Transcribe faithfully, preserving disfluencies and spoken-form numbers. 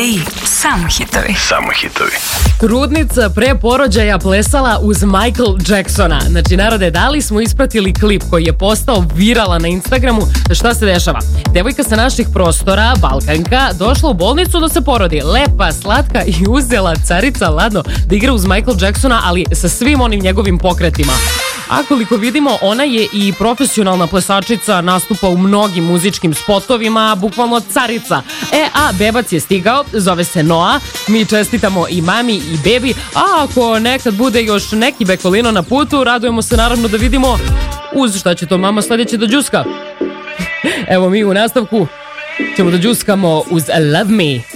Ej, samo hitovi. Samo hitovi. Trudnica pre porođaja plesala uz Michael Jacksona. Znači, narode, da li smo ispratili klip koji je postao viralan na Instagramu? Šta se dešava? Devojka sa naših prostora, Balkanka, došla u bolnicu da se porodi. Lepa, slatka i uzela carica ladno da igra uz Michael Jacksona, ali sa svim onim njegovim pokretima. A koliko vidimo, ona je i profesionalna plesačica, nastupa u mnogim muzičkim spotovima, bukvalno carica. E, a bebac je stigao, zove se Noa, mi čestitamo i mami i bebi, a ako nekad bude još neki bekolino na putu, radujemo se naravno da vidimo uz šta će to mama sledeće da džuska. Evo mi u nastavku ćemo da džuskamo uz Love Me.